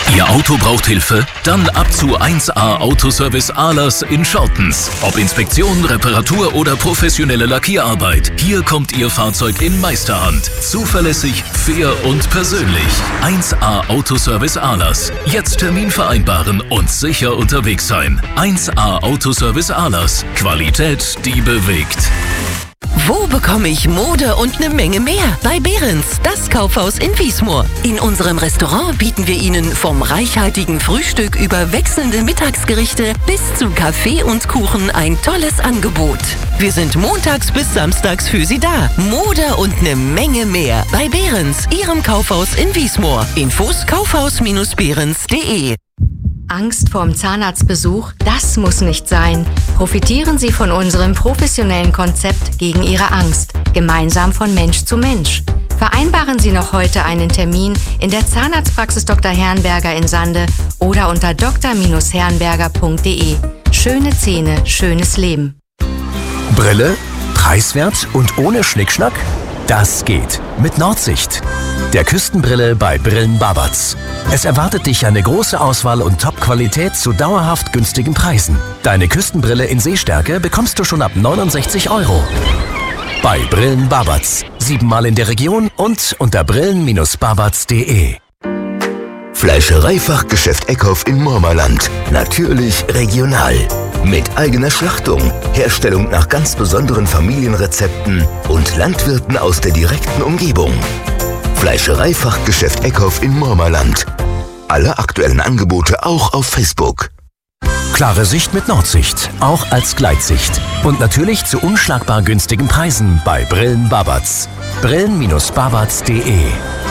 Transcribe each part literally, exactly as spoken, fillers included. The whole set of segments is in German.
Ihr Auto braucht Hilfe? Dann ab zu eins A Autoservice Ahlers in Schortens. Ob Inspektion, Reparatur oder professionelle Lackierarbeit. Hier kommt Ihr Fahrzeug in Meisterhand. Zuverlässig, fair und persönlich. eins A Autoservice Ahlers. Jetzt Termin vereinbaren und sicher unterwegs sein. eins A Autoservice Ahlers. Qualität, die bewegt. Wo bekomme ich Mode und eine Menge mehr? Bei Behrens, das Kaufhaus in Wiesmoor. In unserem Restaurant bieten wir Ihnen vom reichhaltigen Frühstück über wechselnde Mittagsgerichte bis zu Kaffee und Kuchen ein tolles Angebot. Wir sind montags bis samstags für Sie da. Mode und eine Menge mehr. Bei Behrens, Ihrem Kaufhaus in Wiesmoor. Infos kaufhaus Bindestrich behrens punkt de. Angst vorm Zahnarztbesuch? Das muss nicht sein. Profitieren Sie von unserem professionellen Konzept gegen Ihre Angst. Gemeinsam von Mensch zu Mensch. Vereinbaren Sie noch heute einen Termin in der Zahnarztpraxis Doktor Herrenberger in Sande oder unter d r herrenberger punkt de. Schöne Zähne, schönes Leben. Brille, preiswert und ohne Schnickschnack? Das geht mit Nordsicht. Der Küstenbrille bei Brillen Babatz. Es erwartet dich eine große Auswahl und Top-Qualität zu dauerhaft günstigen Preisen. Deine Küstenbrille in Sehstärke bekommst du schon ab neunundsechzig Euro. Bei Brillen Babatz. Siebenmal in der Region und unter brillen Bindestrich babatz punkt de. Fleischereifachgeschäft Eckhoff in Mormerland. Natürlich regional. Mit eigener Schlachtung, Herstellung nach ganz besonderen Familienrezepten und Landwirten aus der direkten Umgebung. Fleischereifachgeschäft Eckhoff in Mormerland. Alle aktuellen Angebote auch auf Facebook. Klare Sicht mit Nordsicht, auch als Gleitsicht. Und natürlich zu unschlagbar günstigen Preisen bei Brillen Babatz. brillen Bindestrich babatz punkt de.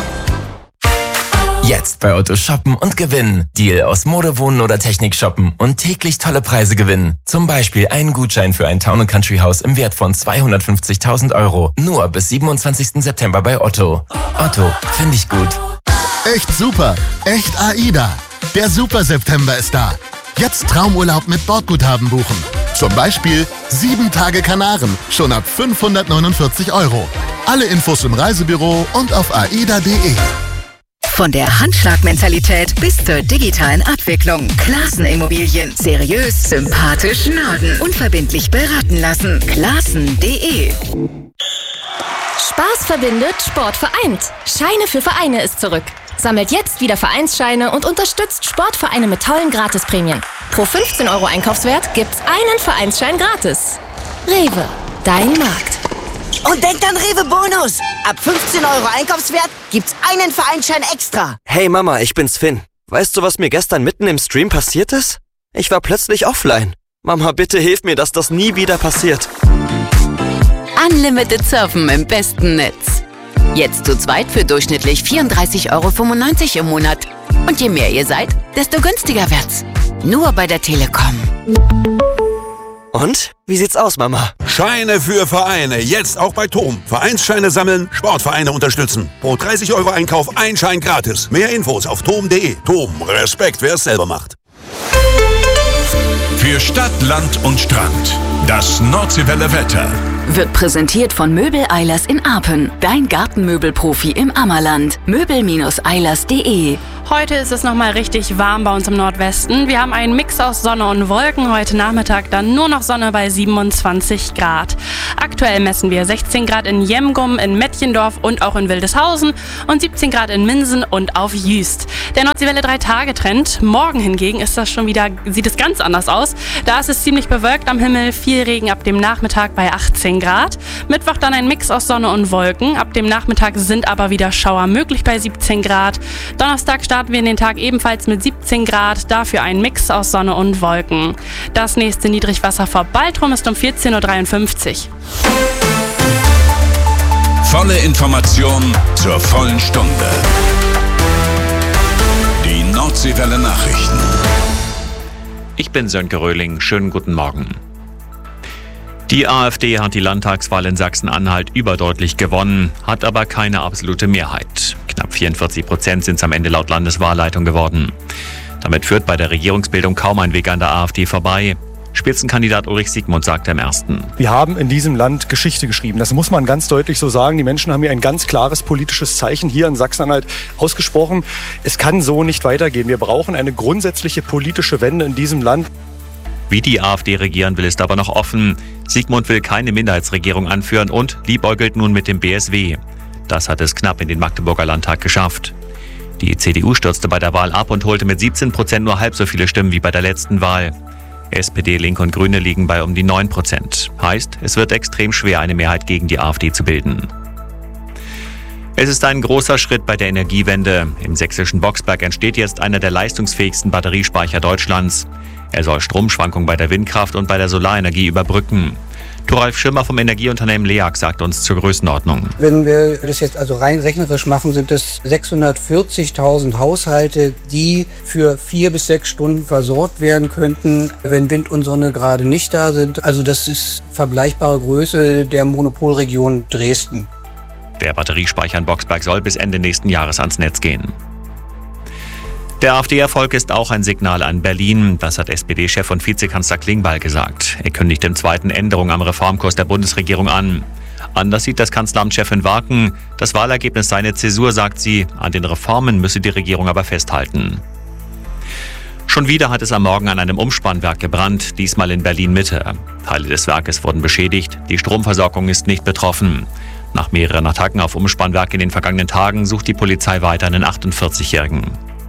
Jetzt bei Otto shoppen und gewinnen. Deal aus Mode, Wohnen oder Technik shoppen und täglich tolle Preise gewinnen. Zum Beispiel einen Gutschein für ein Town- und Country-Haus im Wert von zweihundertfünfzigtausend Euro. Nur bis siebenundzwanzigsten September bei Otto. Otto, finde ich gut. Echt super. Echt AIDA. Der Super September ist da. Jetzt Traumurlaub mit Bordguthaben buchen. Zum Beispiel sieben Tage Kanaren, schon ab fünfhundertneunundvierzig Euro. Alle Infos im Reisebüro und auf aida punkt de. Von der Handschlagmentalität bis zur digitalen Abwicklung. Klassen Immobilien. Seriös, sympathisch, Norden. Unverbindlich beraten lassen. Klassen punkt de. Spaß verbindet, Sport vereint. Scheine für Vereine ist zurück. Sammelt jetzt wieder Vereinsscheine und unterstützt Sportvereine mit tollen Gratisprämien. Pro fünfzehn Euro Einkaufswert gibt's einen Vereinsschein gratis. Rewe, dein Markt. Und denkt an Rewe Bonus. Ab fünfzehn Euro Einkaufswert gibt's einen Vereinsschein extra. Hey Mama, ich bin's Finn. Weißt du, was mir gestern mitten im Stream passiert ist? Ich war plötzlich offline. Mama, bitte hilf mir, dass das nie wieder passiert. Unlimited Surfen im besten Netz. Jetzt zu zweit für durchschnittlich vierunddreißig Euro fünfundneunzig im Monat. Und je mehr ihr seid, desto günstiger wird's. Nur bei der Telekom. Und? Wie sieht's aus, Mama? Scheine für Vereine. Jetzt auch bei Tom. Vereinsscheine sammeln, Sportvereine unterstützen. Pro dreißig Euro Einkauf ein Schein gratis. Mehr Infos auf tom punkt de. Tom, Respekt, wer es selber macht. Für Stadt, Land und Strand. Das Nordseewelle Wetter. Wird präsentiert von Möbel Eilers in Arpen. Dein Gartenmöbelprofi im Ammerland. möbel Bindestrich eilers punkt de. Heute ist es nochmal richtig warm bei uns im Nordwesten. Wir haben einen Mix aus Sonne und Wolken. Heute Nachmittag dann nur noch Sonne bei siebenundzwanzig Grad. Aktuell messen wir sechzehn Grad in Jemgum, in Mettjendorf und auch in Wildeshausen und siebzehn Grad in Minsen und auf Jüst. Der Nordseewelle drei Tage Trend. Morgen hingegen ist das schon wieder, sieht es ganz anders aus. Da ist es ziemlich bewölkt am Himmel, viel Regen ab dem Nachmittag bei achtzehn Grad. Mittwoch dann ein Mix aus Sonne und Wolken. Ab dem Nachmittag sind aber wieder Schauer möglich bei siebzehn Grad. Donnerstag starten wir in den Tag ebenfalls mit siebzehn Grad, dafür ein Mix aus Sonne und Wolken. Das nächste Niedrigwasser vor Baltrum ist um vierzehn Uhr dreiundfünfzig. Volle Information zur vollen Stunde. Die Nordseewelle Nachrichten. Ich bin Sönke Röhling. Schönen guten Morgen. Die AfD hat die Landtagswahl in Sachsen-Anhalt überdeutlich gewonnen, hat aber keine absolute Mehrheit. Knapp vierundvierzig Prozent sind es am Ende laut Landeswahlleitung geworden. Damit führt bei der Regierungsbildung kaum ein Weg an der AfD vorbei. Spitzenkandidat Ulrich Siegmund sagte im ersten. Wir haben in diesem Land Geschichte geschrieben. Das muss man ganz deutlich so sagen. Die Menschen haben hier ein ganz klares politisches Zeichen hier in Sachsen-Anhalt ausgesprochen. Es kann so nicht weitergehen. Wir brauchen eine grundsätzliche politische Wende in diesem Land. Wie die AfD regieren will, ist aber noch offen. Siegmund will keine Minderheitsregierung anführen und liebäugelt nun mit dem B S W. Das hat es knapp in den Magdeburger Landtag geschafft. Die C D U stürzte bei der Wahl ab und holte mit siebzehn Prozent nur halb so viele Stimmen wie bei der letzten Wahl. S P D, Linke und Grüne liegen bei um die neun Prozent. Heißt, es wird extrem schwer, eine Mehrheit gegen die AfD zu bilden. Es ist ein großer Schritt bei der Energiewende. Im sächsischen Boxberg entsteht jetzt einer der leistungsfähigsten Batteriespeicher Deutschlands. Er soll Stromschwankungen bei der Windkraft und bei der Solarenergie überbrücken. Thoralf Schimmer vom Energieunternehmen LEAG sagt uns zur Größenordnung. Wenn wir das jetzt also rein rechnerisch machen, sind es sechshundertvierzigtausend Haushalte, die für vier bis sechs Stunden versorgt werden könnten, wenn Wind und Sonne gerade nicht da sind. Also das ist vergleichbare Größe der Monopolregion Dresden. Der Batteriespeicher in Boxberg soll bis Ende nächsten Jahres ans Netz gehen. Der AfD-Erfolg ist auch ein Signal an Berlin. Das hat S P D-Chef und Vizekanzler Klingbeil gesagt. Er kündigt im zweiten Änderung am Reformkurs der Bundesregierung an. Anders sieht das Kanzleramtschefin Warken. Das Wahlergebnis sei eine Zäsur, sagt sie. An den Reformen müsse die Regierung aber festhalten. Schon wieder hat es am Morgen an einem Umspannwerk gebrannt, diesmal in Berlin-Mitte. Teile des Werkes wurden beschädigt. Die Stromversorgung ist nicht betroffen. Nach mehreren Attacken auf Umspannwerke in den vergangenen Tagen sucht die Polizei weiter einen achtundvierzigjährigen.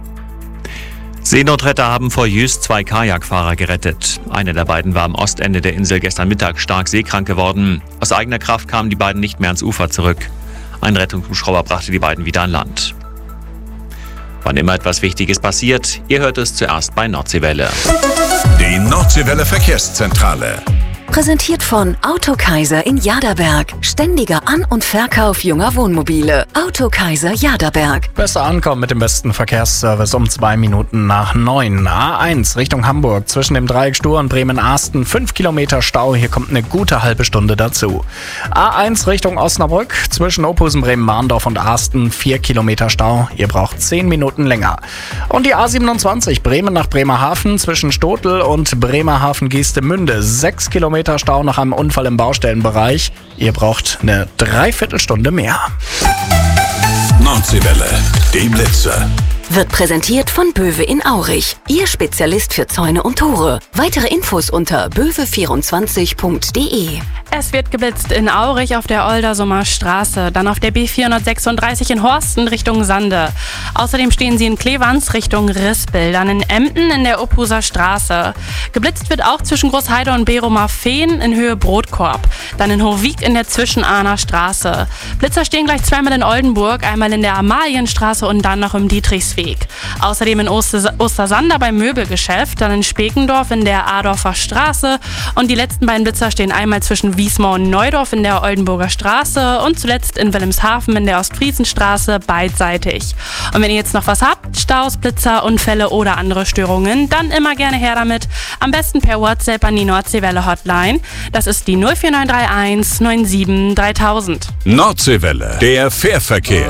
Seenotretter haben vor Jüst zwei Kajakfahrer gerettet. Einer der beiden war am Ostende der Insel gestern Mittag stark seekrank geworden. Aus eigener Kraft kamen die beiden nicht mehr ans Ufer zurück. Ein Rettungshubschrauber brachte die beiden wieder an Land. Wann immer etwas Wichtiges passiert, ihr hört es zuerst bei Nordseewelle. Die Nordseewelle Verkehrszentrale. Präsentiert von Autokaiser in Jaderberg. Ständiger An- und Verkauf junger Wohnmobile. Autokaiser Jaderberg. Besser ankommen mit dem besten Verkehrsservice um zwei Minuten nach neun. A eins Richtung Hamburg zwischen dem Dreieck Stur und Bremen-Arsten. Fünf Kilometer Stau, hier kommt eine gute halbe Stunde dazu. A eins Richtung Osnabrück zwischen Ophusen, Bremen-Marndorf und Arsten. Vier Kilometer Stau, ihr braucht zehn Minuten länger. Und die A siebenundzwanzig Bremen nach Bremerhaven zwischen Stotel und Bremerhaven-Geestemünde. Sechs Kilometer Stau nach einem Unfall im Baustellenbereich. Ihr braucht eine Dreiviertelstunde mehr. Nordseewelle, die Blitzer. Wird präsentiert von Böwe in Aurich. Ihr Spezialist für Zäune und Tore. Weitere Infos unter böwe vierundzwanzig punkt de. Es wird geblitzt in Aurich auf der Oldersumer Straße, dann auf der B vierhundertsechsunddreißig in Horsten Richtung Sande. Außerdem stehen sie in Klevans Richtung Rispel, dann in Emden in der Ophuser Straße. Geblitzt wird auch zwischen Großheide und Berumer-Fehn in Höhe Brotkorb, dann in Hohwig in der Zwischenahner Straße. Blitzer stehen gleich zweimal in Oldenburg, einmal in der Amalienstraße und dann noch im Dietrichsweg. Außerdem in Oster- Ostersander beim Möbelgeschäft, dann in Spekendorf in der Adorfer Straße und die letzten beiden Blitzer stehen einmal zwischen Wiesmoor und Neudorf in der Oldenburger Straße und zuletzt in Wilhelmshaven in der Ostfriesenstraße beidseitig. Und wenn ihr jetzt noch was habt, Staus, Blitzer, Unfälle oder andere Störungen, dann immer gerne her damit. Am besten per WhatsApp an die Nordseewelle Hotline. Das ist die null vier neun drei eins neun sieben dreitausend. Nordseewelle, der Fährverkehr.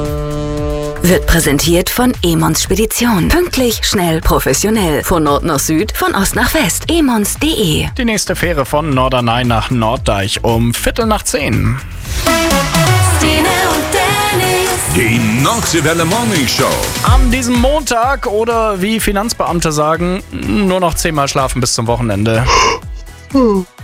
Wird präsentiert von Emons Spedition. Pünktlich, schnell, professionell. Von Nord nach Süd, von Ost nach West. emons punkt de. Die nächste Fähre von Norderney nach Norddeich um Viertel nach zehn. Stine und Dennis. Die Nordseewelle Morning Show. An diesem Montag oder wie Finanzbeamte sagen, nur noch zehnmal schlafen bis zum Wochenende.